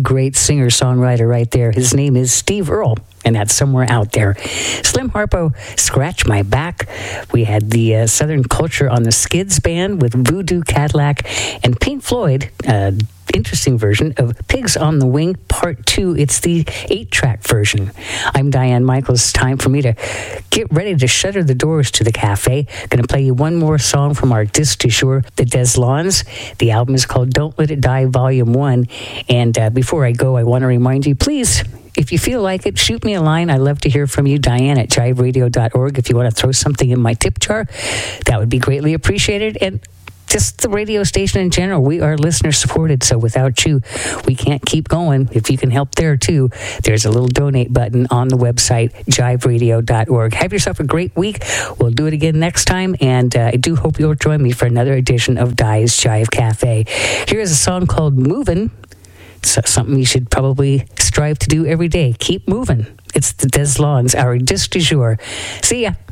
great singer-songwriter right there. His name is Steve Earle, and that's Somewhere Out There. Slim Harpo, Scratch My Back. We had the Southern Culture on the Skids Band with Voodoo Cadillac, and Pink Floyd, interesting version of Pigs on the Wing Part 2. It's the 8-track version. I'm Diane Michaels. Time for me to get ready to shutter the doors to the cafe. Going to play you one more song from our disc du jour, the Des Lawns. The album is called Don't Let It Die Volume 1. And before I go, I want to remind you, please, if you feel like it, shoot me a line. I'd love to hear from you, Diane at jiveradio.org. If you want to throw something in my tip jar, that would be greatly appreciated. And just the radio station in general, we are listener supported, so without you, we can't keep going. If you can help there too, there's a little donate button on the website, jiveradio.org. Have yourself a great week. We'll do it again next time, and I do hope you'll join me for another edition of Di's Jive Cafe. Here's a song called Movin'. It's something you should probably strive to do every day. Keep moving. It's the Des Lawns, our disc du jour. See ya.